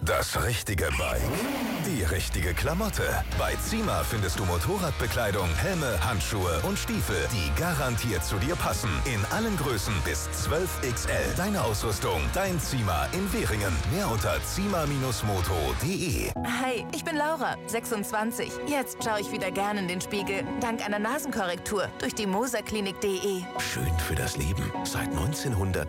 Das richtige Bike, die richtige Klamotte. Bei Zima findest du Motorradbekleidung, Helme, Handschuhe und Stiefel, die garantiert zu dir passen. In allen Größen bis 12XL. Deine Ausrüstung, dein Zima in Währingen. Mehr unter zima-moto.de. Hi, ich bin Laura, 26. Jetzt schaue ich wieder gern in den Spiegel. Dank einer Nasenkorrektur durch die moserklinik.de. Schön für das Leben. Seit 1900